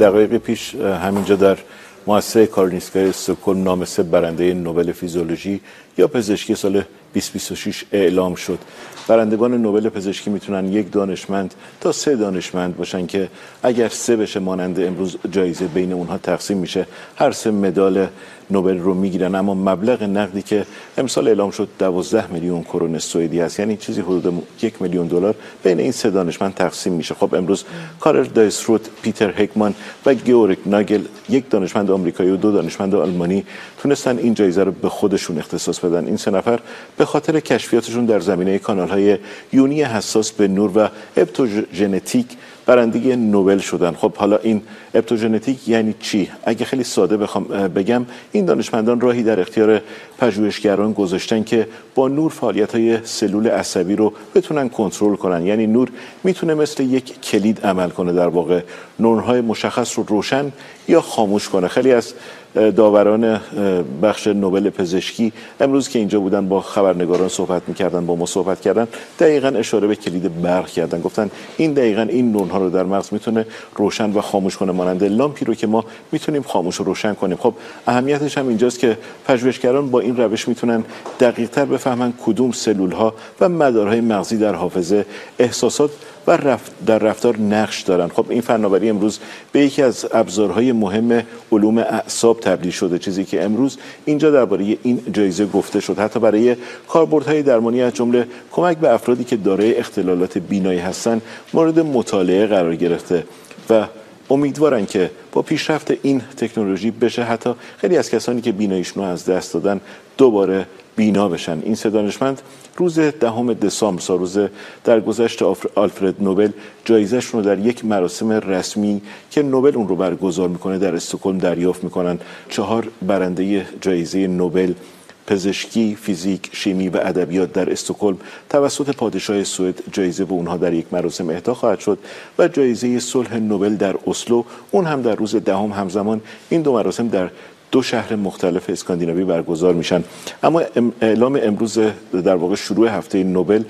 دقایق پیش همینجا در مؤسسه کارولینسکای استکهلم نام 3 برنده نوبل فیزیولوژی یا پزشکی سال 2026 اعلام شد. برندگان نوبل پزشکی میتونن 1 دانشمند تا 3 دانشمند باشن که اگر 3 بشه مانند امروز جایزه بین اونها تقسیم میشه، هر 3 مدال نوبل رو میگیرن. اما مبلغ نقدی که امسال اعلام شد 12 میلیون کرون سوئدی است، یعنی چیزی حدود 1 میلیون دلار بین این 3 دانشمند تقسیم میشه. خب امروز کارل دایسروت، پیتر هکمان و گئورگ ناگل، 1 دانشمند آمریکایی و 2 دانشمند آلمانی، تونستن این جایزه رو به خودشون اختصاص بدن. این 3 نفر به خاطر کشفیاتشون در زمینه کانال‌های یونی حساس به نور و اپتوژنتیک برنده نوبل شدن. خب حالا این اپتوژنتیک یعنی چی؟ اگه خیلی ساده بخوام بگم، این دانشمندان راهی در اختیار پژوهشگران گذاشتن که با نور فعالیت‌های سلول عصبی رو بتونن کنترل کنن. یعنی نور میتونه مثل یک کلید عمل کنه، در واقع نورهای مشخص رو روشن یا خاموش کنه. خیلی از داوران بخش نوبل پزشکی امروز که اینجا بودن با خبرنگاران صحبت می‌کردن، با ما صحبت کردن، دقیقاً اشاره به کلید برق کردن. گفتن این دقیقاً این نورها رو در مغز میتونه روشن و خاموش کنه، مانند لامپی رو که ما میتونیم خاموش و روشن کنیم. خب اهمیتش هم اینجاست که پژوهشگران با این روش میتونن دقیق‌تر بفهمن کدوم سلول‌ها و مدارهای مغزی در حافظه، احساسات و در رفتار نقش دارن. خب این فناوری امروز به یکی از ابزارهای مهم علوم اعصاب تبدیل شده، چیزی که امروز اینجا درباره این جایزه گفته شد. حتی برای کاربردهای درمانی از جمله کمک به افرادی که دارای اختلالات بینایی هستند مورد مطالعه قرار گرفته و امیدوارن که با پیشرفت این تکنولوژی بشه حتی خیلی از کسانی که بیناییشون رو از دست دادن دوباره بینا بشن. این 3 دانشمند روز 10 دسامبر، روز درگذشت آلفرد نوبل، جایزه‌شون رو در یک مراسم رسمی که نوبل اون رو برگزار میکنه در استکهلم دریافت میکنن. 4 برنده جایزه نوبل پزشکی، فیزیک، شیمی و ادبیات در استکهلم توسط پادشاه سوئد جایزه به اونها در یک مراسم اهدا خواهد شد و جایزه صلح نوبل در اسلو، اون هم در روز 10 همزمان. این 2 مراسم در 2 شهر مختلف اسکاندیناوی برگزار میشن. اما اعلام امروز در واقع شروع هفته نوبل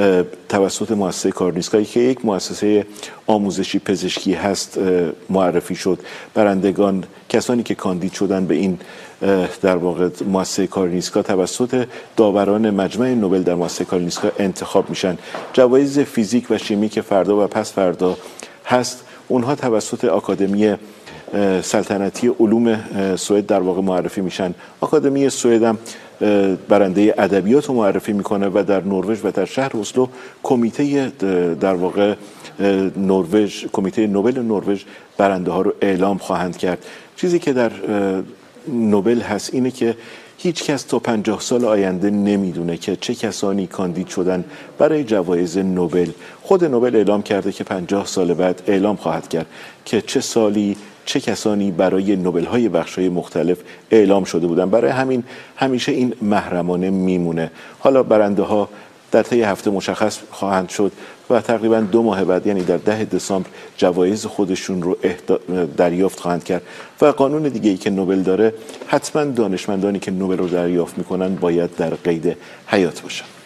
توسط مؤسسه کارولینسکای که یک مؤسسه آموزشی پزشکی هست معرفی شد. برندگان، کسانی که کاندید شدن به این در واقع مؤسسه کارولینسکا توسط داوران مجمع نوبل در مؤسسه کارولینسکا انتخاب میشن. جوایز فیزیک و شیمی که فردا و پس فردا هست، اونها توسط آکادمی سلطنتی علوم سوئد در واقع معرفی میشن. آکادمی سوئد هم برنده ادبیات رو معرفی میکنه و در نروژ و در شهر اسلو کمیته در واقع کمیته نوبل نروژ برنده ها رو اعلام خواهند کرد. چیزی که در نوبل هست اینه که هیچ کس تا 50 سال آینده نمیدونه که چه کسانی کاندید شدن برای جوایز نوبل. خود نوبل اعلام کرده که 50 سال بعد اعلام خواهد کرد که چه سالی چه کسانی برای نوبل های بخش‌های مختلف اعلام شده بودن. برای همین همیشه این محرمانه میمونه. حالا برنده ها در طی هفته مشخص خواهند شد و تقریبا 2 ماه بعد، یعنی در 10 دسامبر، جوایز خودشون رو دریافت خواهند کرد. و قانون دیگه‌ای که نوبل داره، حتما دانشمندانی که نوبل رو دریافت میکنن باید در قید حیات باشن.